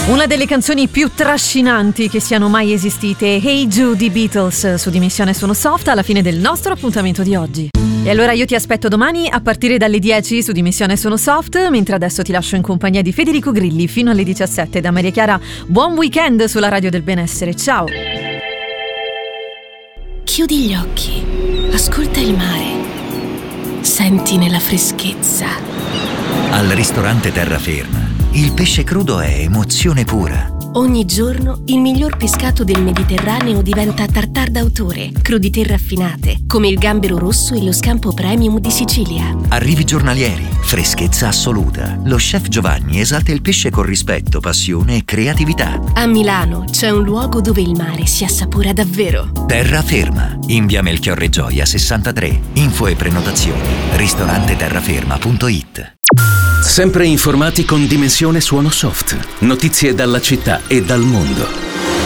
Una delle canzoni più trascinanti che siano mai esistite, Hey Jude di Beatles, su Dimensione Suono Soft, alla fine del nostro appuntamento di oggi. E allora io ti aspetto domani a partire dalle 10 su Dimensione Suono Soft, mentre adesso ti lascio in compagnia di Federico Grilli fino alle 17. Da Maria Chiara, buon weekend sulla Radio del Benessere, ciao! Chiudi gli occhi, ascolta il mare, senti nella freschezza. Al ristorante Terraferma il pesce crudo è emozione pura. Ogni giorno il miglior pescato del Mediterraneo diventa tartare d'autore, crudité raffinate, come il gambero rosso e lo scampo premium di Sicilia. Arrivi giornalieri, freschezza assoluta. Lo chef Giovanni esalta il pesce con rispetto, passione e creatività. A Milano c'è un luogo dove il mare si assapora davvero. Terraferma, in via Melchiorre Gioia 63. Info e prenotazioni ristoranteterraferma.it. Sempre informati con Dimensione Suono Soft. Notizie dalla città e dal mondo.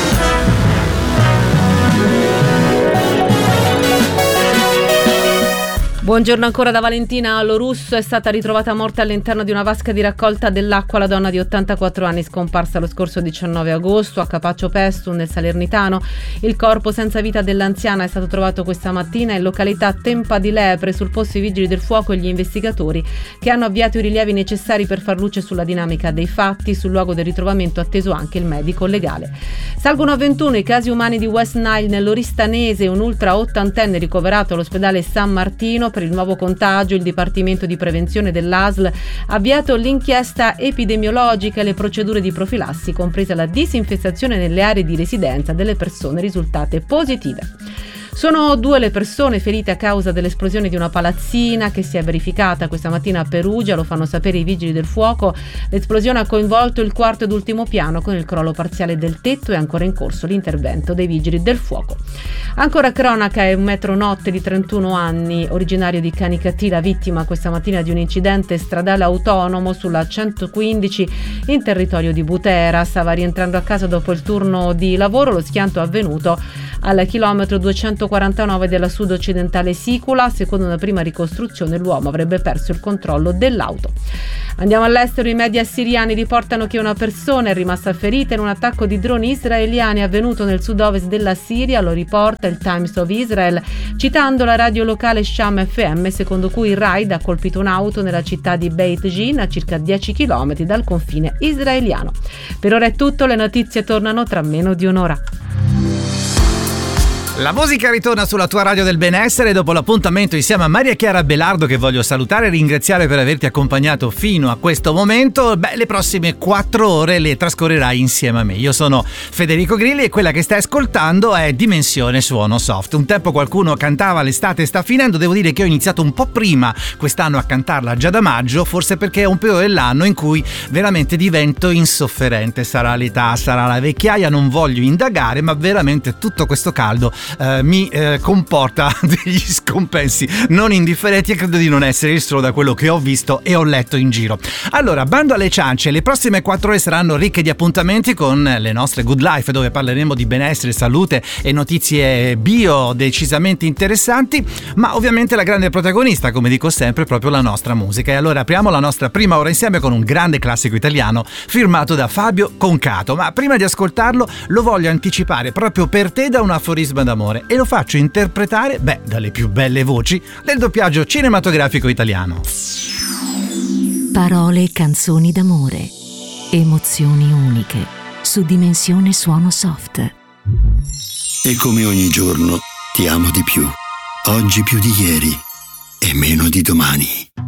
Buongiorno ancora da Valentina. A Lorusso è stata ritrovata morta all'interno di una vasca di raccolta dell'acqua la donna di 84 anni scomparsa lo scorso 19 agosto a Capaccio Pestum nel Salernitano. Il corpo senza vita dell'anziana è stato trovato questa mattina in località Tempa di Lepre. Sul posto i vigili del fuoco e gli investigatori che hanno avviato i rilievi necessari per far luce sulla dinamica dei fatti. Sul luogo del ritrovamento atteso anche il medico legale. Salgono a 21 i casi umani di West Nile nell'Oristanese. Un ultra ottantenne ricoverato all'ospedale San Martino. Per il nuovo contagio il Dipartimento di Prevenzione dell'ASL ha avviato l'inchiesta epidemiologica e le procedure di profilassi, compresa la disinfestazione nelle aree di residenza delle persone risultate positive. Sono 2 le persone ferite a causa dell'esplosione di una palazzina che si è verificata questa mattina a Perugia, lo fanno sapere i vigili del fuoco. L'esplosione ha coinvolto il quarto ed ultimo piano con il crollo parziale del tetto e ancora in corso l'intervento dei vigili del fuoco. Ancora cronaca, è un metronotte di 31 anni, originario di Canicattì, vittima questa mattina di un incidente stradale autonomo sulla 115 in territorio di Butera. Stava rientrando a casa dopo il turno di lavoro, lo schianto è avvenuto al chilometro 249 della sud-occidentale Sicula. Secondo una prima ricostruzione l'uomo avrebbe perso il controllo dell'auto. Andiamo all'estero, i media siriani riportano che una persona è rimasta ferita in un attacco di droni israeliani avvenuto nel sud-ovest della Siria, lo riporta il Times of Israel, citando la radio locale Sham FM, secondo cui il raid ha colpito un'auto nella città di Beit Jin, a circa 10 km dal confine israeliano. Per ora è tutto, le notizie tornano tra meno di un'ora. La musica ritorna sulla tua Radio del Benessere dopo l'appuntamento insieme a Maria Chiara Belardo, che voglio salutare e ringraziare per averti accompagnato fino a questo momento. Le prossime 4 ore le trascorrerai insieme a me. Io sono Federico Grilli e quella che stai ascoltando è Dimensione Suono Soft. Un tempo qualcuno cantava l'estate sta finendo, devo dire che ho iniziato un po' prima quest'anno a cantarla, già da maggio, forse perché è un periodo dell'anno in cui veramente divento insofferente. Sarà l'età, sarà la vecchiaia, non voglio indagare, ma veramente tutto questo caldo mi comporta degli scompensi non indifferenti e credo di non essere il solo da quello che ho visto e ho letto in giro. Allora, bando alle ciance, le prossime 4 ore saranno ricche di appuntamenti con le nostre Good Life, dove parleremo di benessere, salute e notizie bio decisamente interessanti, ma ovviamente la grande protagonista, come dico sempre, è proprio la nostra musica. E allora apriamo la nostra prima ora insieme con un grande classico italiano firmato da Fabio Concato, ma prima di ascoltarlo lo voglio anticipare proprio per te da un aforisma d'amore e lo faccio interpretare, dalle più belle voci del doppiaggio cinematografico italiano. Parole e canzoni d'amore, emozioni uniche, su Dimensione Suono Soft. E come ogni giorno ti amo di più, oggi più di ieri e meno di domani.